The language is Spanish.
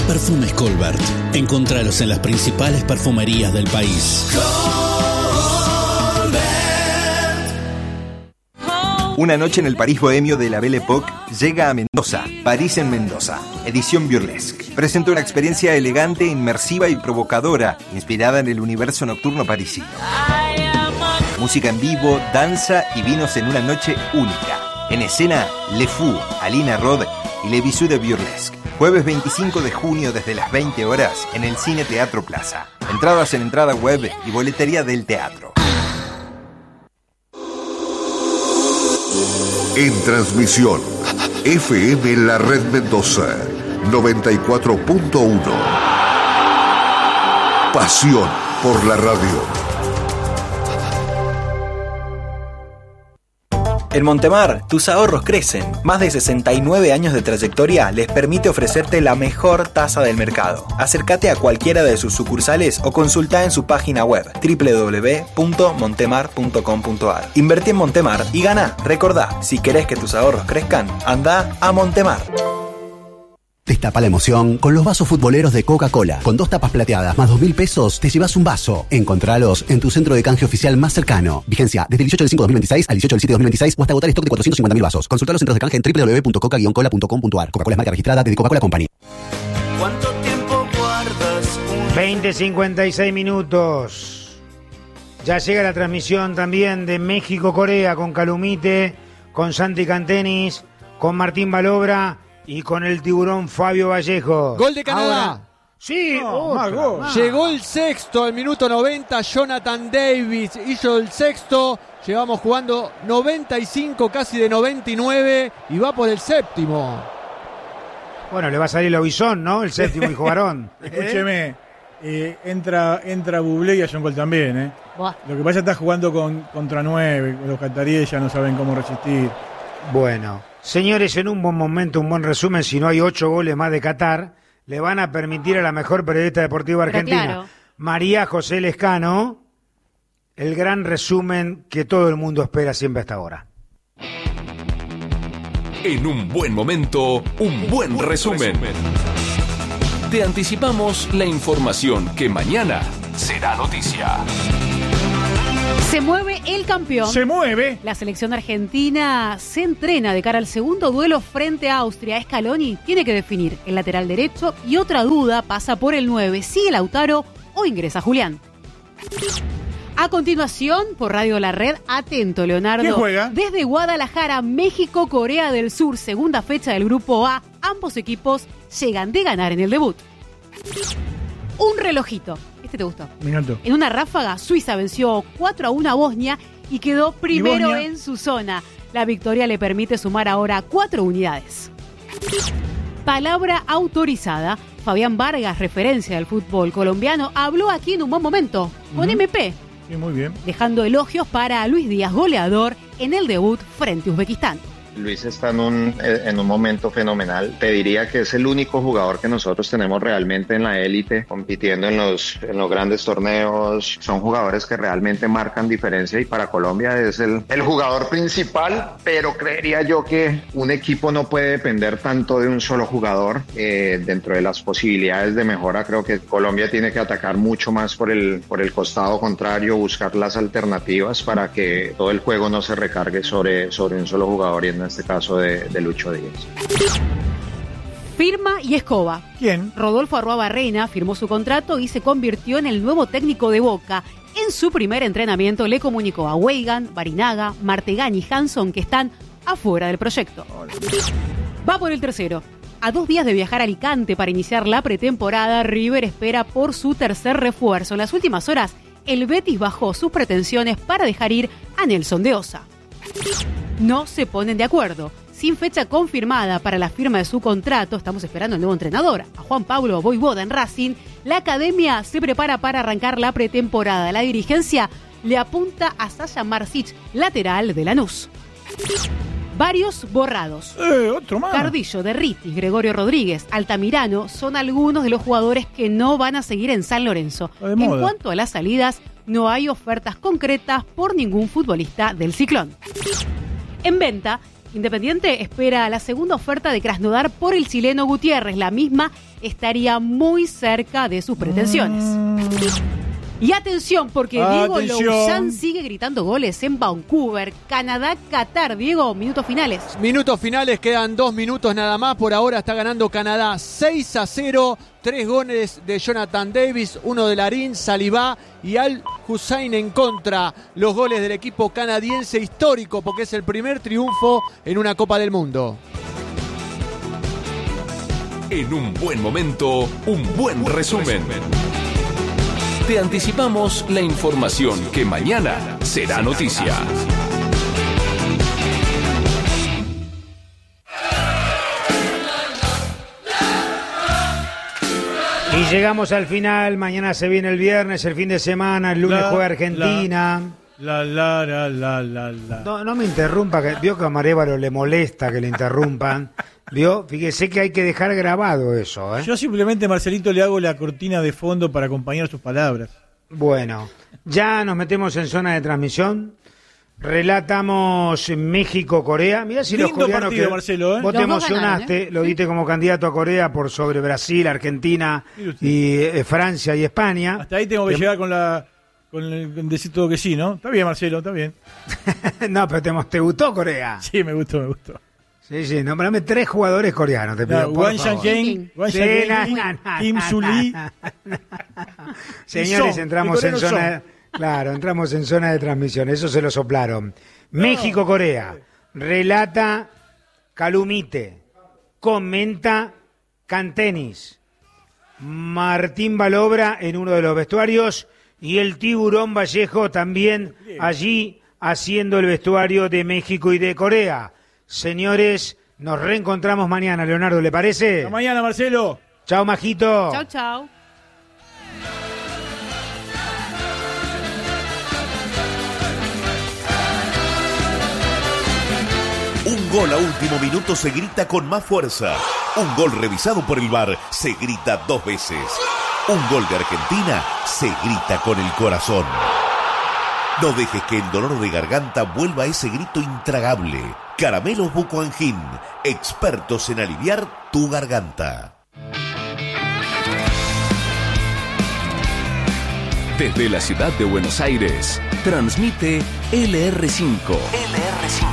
Perfumes Colbert. Encontralos en las principales perfumerías del país. Una noche en el París bohemio de la Belle Époque llega a Mendoza, París en Mendoza, edición burlesque. Presenta una experiencia elegante, inmersiva y provocadora, inspirada en el universo nocturno parisino. Música en vivo, danza y vinos en una noche única. En escena, Le Fou, Alina Rod y Le Bisou de Burlesque. Jueves 25 de junio desde las 20 horas en el Cine Teatro Plaza. Entradas en entrada web y boletería del teatro. En transmisión, FM La Red Mendoza, 94.1. Pasión por la radio. En Montemar, tus ahorros crecen. Más de 69 años de trayectoria les permite ofrecerte la mejor tasa del mercado. Acércate a cualquiera de sus sucursales o consulta en su página web www.montemar.com.ar. Invertí en Montemar y gana. Recordá, si querés que tus ahorros crezcan, anda a Montemar. Destapa la emoción con los vasos futboleros de Coca-Cola. Con 2 tapas plateadas más 2.000 pesos, te llevas un vaso. Encontralos en tu centro de canje oficial más cercano. Vigencia desde el 18 del 5 de 2026 al 18 del 7 de 2026 o hasta agotar stock de 450.000 vasos. Consulta los centros de canje en www.coca-cola.com.ar. Coca-Cola es marca registrada de Coca-Cola Company. ¿Cuánto tiempo guardas? 20:56 minutos. Ya llega la transmisión también de México-Corea con Calumite, con Santi Cantenis, con Martín Balobra y con el tiburón Fabio Vallejo. Gol de Canadá. Ahora, sí, Llegó el sexto al minuto 90. Jonathan Davis hizo el sexto. Llevamos jugando 95, casi de 99. Y va por el séptimo. Bueno, le va a salir el Obisón, ¿no? El séptimo hijo varón. Escúcheme, entra Bublé y a John Cole también, Lo que pasa es que está jugando contra 9. Los cataríes ya no saben cómo resistir. Bueno, señores, en un buen momento, un buen resumen, si no hay 8 goles más de Qatar, le van a permitir a la mejor periodista deportiva argentina, claro, María José Lescano, el gran resumen que todo el mundo espera siempre hasta ahora. En un buen momento, un buen resumen. Te anticipamos la información que mañana será noticia. Se mueve el campeón. Se mueve. La selección argentina se entrena de cara al segundo duelo frente a Austria. Scaloni tiene que definir el lateral derecho y otra duda pasa por el 9. ¿Sigue Lautaro o ingresa Julián? A continuación, por Radio La Red, atento, Leonardo. ¿Quién juega? Desde Guadalajara, México, Corea del Sur, segunda fecha del Grupo A. Ambos equipos llegan de ganar en el debut. Un relojito. ¿Este te gustó? Minuto. En una ráfaga, Suiza venció 4-1 a Bosnia y quedó primero en su zona. La victoria le permite sumar ahora 4 unidades. Palabra autorizada. Fabián Vargas, referencia del fútbol colombiano, habló aquí en un buen momento, con MP. Sí, muy bien. Dejando elogios para Luis Díaz, goleador en el debut frente a Uzbekistán. Luis está en un momento fenomenal. Te diría que es el único jugador que nosotros tenemos realmente en la élite, compitiendo en los grandes torneos. Son jugadores que realmente marcan diferencia y para Colombia es el jugador principal, pero creería yo que un equipo no puede depender tanto de un solo jugador. Dentro de las posibilidades de mejora, creo que Colombia tiene que atacar mucho más por el costado contrario, buscar las alternativas para que todo el juego no se recargue sobre un solo jugador, y en este caso de Lucho Díaz. Firma y escoba. ¿Quién? Rodolfo Arruabarrena firmó su contrato y se convirtió en el nuevo técnico de Boca. En su primer entrenamiento le comunicó a Weigan, Barinaga, Martegani y Hanson que están afuera del proyecto. Va por el tercero. A 2 días de viajar a Alicante para iniciar la pretemporada, River espera por su tercer refuerzo. En las últimas horas, el Betis bajó sus pretensiones para dejar ir a Nelson de Osa. No se ponen de acuerdo. Sin fecha confirmada para la firma de su contrato, estamos esperando al nuevo entrenador, a Juan Pablo Voivoda en Racing. La academia se prepara para arrancar la pretemporada. La dirigencia le apunta a Sasha Marsic, lateral de Lanús. Varios borrados. Otro más. Cardillo, Derritis, Gregorio Rodríguez, Altamirano son algunos de los jugadores que no van a seguir en San Lorenzo. En cuanto a las salidas, no hay ofertas concretas por ningún futbolista del Ciclón. En venta, Independiente espera la segunda oferta de Krasnodar por el chileno Gutiérrez. La misma estaría muy cerca de sus pretensiones. Y atención, porque Diego Louzán sigue gritando goles en Vancouver, Canadá, Qatar. Diego, minutos finales. Minutos finales, quedan 2 minutos nada más. Por ahora está ganando Canadá 6-0. 3 goles de Jonathan Davis, 1 de Larin, Salivá y Al Hussein en contra. Los goles del equipo canadiense, histórico porque es el primer triunfo en una Copa del Mundo. En un buen momento, un buen resumen. Te anticipamos la información que mañana será noticia. Y llegamos al final. Mañana se viene el viernes, el fin de semana. El lunes juega Argentina. No me interrumpa, que vio que a Marévalo le molesta que le interrumpan. ¿Vio? Fíjese que hay que dejar grabado eso, ¿eh? Yo simplemente, Marcelito, le hago la cortina de fondo para acompañar sus palabras. Bueno, ya nos metemos en zona de transmisión. Relatamos México-Corea. Mirá si lindo los coreanos partido, que Marcelo, ¿eh? Vos te emocionaste, lo diste como candidato a Corea por sobre Brasil, Argentina y Francia y España. Hasta ahí tengo que llegar con decir todo que sí, ¿no? Está bien, Marcelo, está bien. No, pero ¿te gustó Corea? Sí, me gustó. Sí, nombrame 3 jugadores coreanos, te pido, por favor. Kim Su-lee. Señores, entramos en zona... Claro, entramos en zona de transmisión, eso se lo soplaron. México-Corea, relata Calumite, comenta Cantenis, Martín Balobra en uno de los vestuarios y el Tiburón Vallejo también allí haciendo el vestuario de México y de Corea. Señores, nos reencontramos mañana, Leonardo, ¿le parece? Hasta mañana, Marcelo. Chao, Majito. Chao. Un gol a último minuto se grita con más fuerza. Un gol revisado por el VAR se grita 2 veces. Un gol de Argentina se grita con el corazón. No dejes que el dolor de garganta vuelva a ese grito intragable. Caramelos Bucoangin, expertos en aliviar tu garganta. Desde la ciudad de Buenos Aires, transmite LR5.